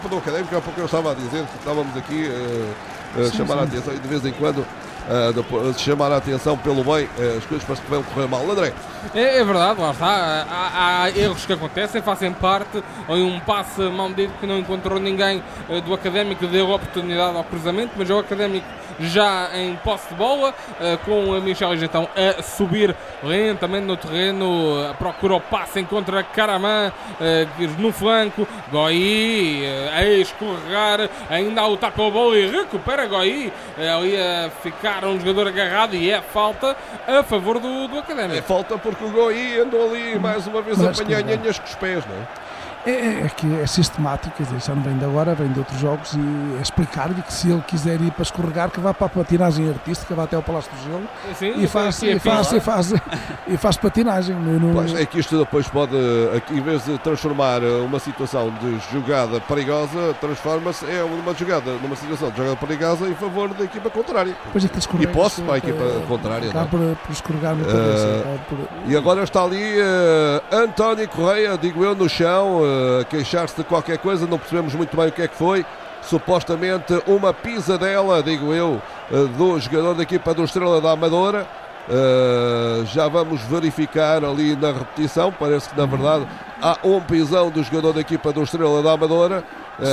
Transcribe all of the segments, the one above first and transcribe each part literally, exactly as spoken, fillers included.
do Académico, há pouco eu estava a dizer que estávamos aqui uh, a sim, chamar sim. a atenção e de vez em quando uh, depois, chamar a atenção pelo bem, uh, as coisas parece que vão correr mal. André? É, é verdade, lá está. Há, há erros que acontecem, fazem parte. Ou um passe mal medido que não encontrou ninguém uh, do Académico, deu oportunidade ao cruzamento, mas o Académico já em posse de bola, uh, com a Michel então a subir lentamente no terreno, uh, procura o passe, encontra Caramã uh, no flanco, Goi uh, a escorregar, ainda a lutar pela bola e recupera Goi, uh, ali a ficar um jogador agarrado e é falta a favor do, do Académico. É falta porque o Goi andou ali mais uma vez a apanhar nhanhas com os pés, não é? É, é que é sistemático, quer dizer, já não vem de agora, vem de outros jogos, e é explicar-lhe que se ele quiser ir para escorregar, que vá para a patinagem artística, vá até ao Palácio do Gelo sim, e, faz, sim, e, faz, e, faz, e faz patinagem. Não... Pois, é que isto depois pode, aqui, em vez de transformar uma situação de jogada perigosa, transforma-se é uma jogada, numa situação de jogada perigosa em favor da equipa contrária. Pois é que e posse para a equipa é, contrária. Acaba por, por escorregar no cabeça. Uh, por... E agora está ali uh, António Correia, digo eu, no chão, uh, a queixar-se de qualquer coisa, não percebemos muito bem o que é que foi. Supostamente uma pisadela, digo eu, uh, do jogador da equipa do Estrela da Amadora. Uh, já vamos verificar ali na repetição. Parece que na verdade há um pisão do jogador da equipa do Estrela da Amadora.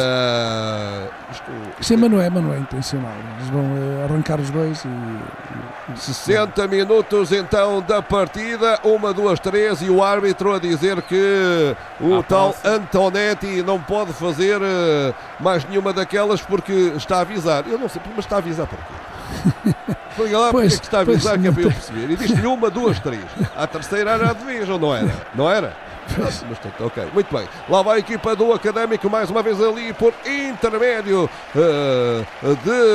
Uh, isto, Sim, mas não é, mas não é intencional. Eles vão uh, arrancar os dois e, e... sessenta minutos então da partida, uma, duas, três, e o árbitro a dizer que o ah, tal posso. Antonetti não pode fazer uh, mais nenhuma daquelas porque está a avisar. Eu não sei, mas está a avisar porquê? Liga lá, pois, porque é que está a avisar, pois, que é para eu perceber. E diz-lhe uma, duas, três. A terceira era a de vez, ou não era? Não era? Mas, ok, muito bem. Lá vai a equipa do Académico, mais uma vez ali por intermédio uh,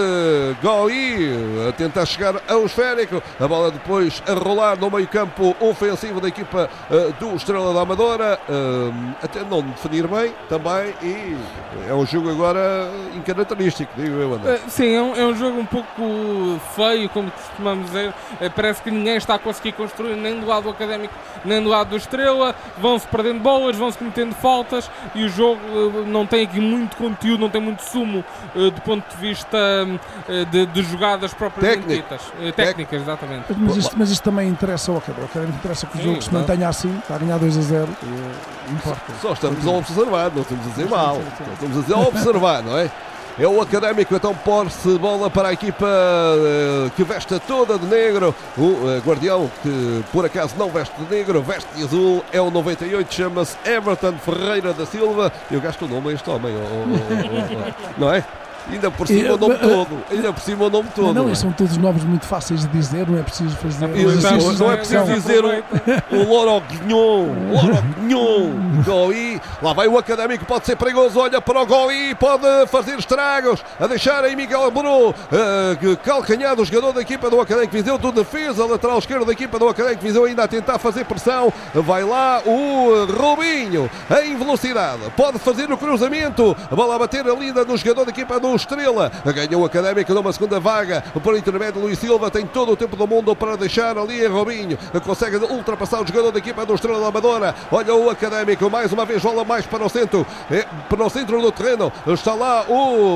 de Goi, a tentar chegar ao esférico. A bola depois a rolar no meio campo ofensivo da equipa uh, do Estrela da Amadora, uh, até não definir bem também, e é um jogo agora incaracterístico, digo eu, André. Uh, sim, é um, é um jogo um pouco feio, como costumamos dizer. Uh, parece que ninguém está a conseguir construir, nem do lado do Académico, nem do lado do Estrela. Vão-se perdendo bolas, vão-se cometendo faltas e o jogo uh, não tem aqui muito conteúdo, não tem muito sumo uh, do ponto de vista uh, de, de jogadas propriamente ditas. Uh, técnicas, exatamente. Mas isto, mas isto também interessa ao Académico. O Académico interessa que o jogo Sim, se mantenha assim, está a ganhar dois a zero. Uh, importa. Só estamos a observar, não estamos a dizer mal. Só estamos a dizer a observar, não é? É o Académico, então pôr-se bola para a equipa uh, que veste toda de negro. O uh, guardião, que por acaso não veste de negro, veste de azul, é o noventa e oito, chama-se Everton Ferreira da Silva. Eu gasto o nome a este homem, oh, oh, oh, oh, não é? Ainda por cima e, o nome uh, todo. Ainda por cima o nome todo. Não, não, não é? São todos nomes muito fáceis de dizer, não é preciso fazer. Não, não, não é preciso dizer o, o Loroguinhon. Loroguinhon. Goi. Lá vai o Académico, pode ser perigoso. Olha para o Goi, pode fazer estragos. A deixar aí Miguel Bruno, uh, calcanhado, o jogador da equipa do Académico Viseu, do defesa, lateral esquerdo da equipa do Académico Viseu, ainda a tentar fazer pressão. Vai lá o Robinho, em velocidade. Pode fazer o cruzamento. A bola a bater ali no jogador da equipa do Estrela, ganhou o Académico numa segunda vaga por intermédio de Luís Silva, tem todo o tempo do mundo para deixar ali a Robinho, consegue ultrapassar o jogador da equipa do Estrela da Amadora. Olha o Académico, mais uma vez bola mais para o centro, é, para o centro do terreno, está lá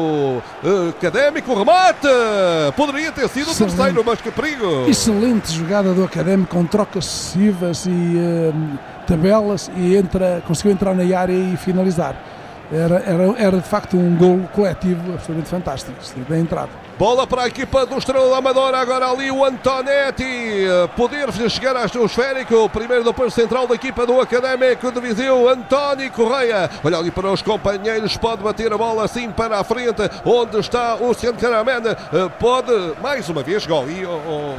o Académico, remate, poderia ter sido o terceiro, mas que perigo. Excelente jogada do Académico, com trocas sucessivas e uh, tabelas, e entra, conseguiu entrar na área e finalizar. Era, era, era de facto um golo coletivo absolutamente fantástico, bem entrado. Bola para a equipa do Estrela da Amadora, agora ali o Antonetti, poder chegar ao esférico, primeiro do apoio central da equipa do Académico de Viseu, António Correia, olha ali para os companheiros, pode bater a bola assim para a frente, onde está o Cian Caraman, pode, mais uma vez, gol, e o...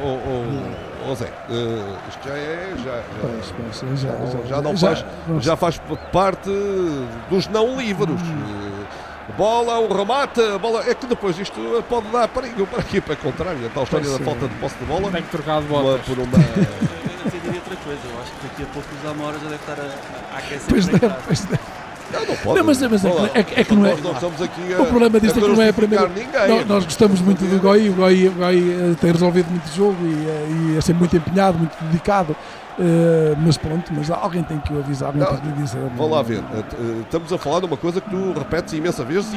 o Oh, Zé, uh, isto já é. Já, já, pois, pois, já, já, já não já, faz. Já, já faz parte dos não livros. Hum. Uh, bola, o remate, a bola. É que depois isto pode dar perigo para a equipa contrária. A tal história pois da sim. falta de posse de bola. Tem que trocar de bola. Por uma. Eu diria outra coisa. Eu acho que daqui a pouco o Zamora já deve estar a, a aquecer. Pois deve, pois deve. Não, não pode. Não, mas, mas é, é, é, é que não é. Nós estamos aqui a, o problema disto é que não é a primeira. Ninguém, nós, nós gostamos muito do Goi, o Goi, o Goi tem resolvido muito o jogo e, e é sempre muito empenhado, muito dedicado. Uh, mas pronto, mas alguém tem que o avisar, alguém Não, tem que lhe dizer. Vamos lá ver, estamos a falar de uma coisa que tu repetes imensa vezes